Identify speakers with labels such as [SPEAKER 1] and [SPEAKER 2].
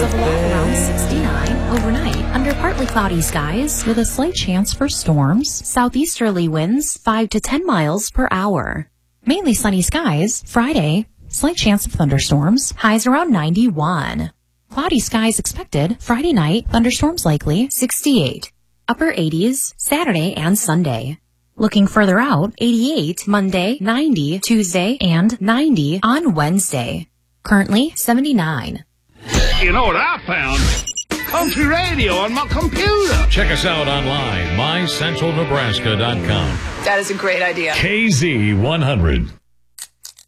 [SPEAKER 1] level at around 69 overnight under partly cloudy skies with a slight chance for storms. Southeasterly winds 5 to 10 miles per hour. Mainly sunny skies. Friday, slight chance of thunderstorms. Highs around 91. Cloudy skies expected. Friday night, thunderstorms likely. 68. Upper 80s Saturday and Sunday. Looking further out, 88 Monday, 90 Tuesday, and 90 on Wednesday. Currently 79.
[SPEAKER 2] You know what I found? Country radio on my computer.
[SPEAKER 3] Check us out online, mycentralnebraska.com.
[SPEAKER 4] That is a great idea.
[SPEAKER 3] KZ100.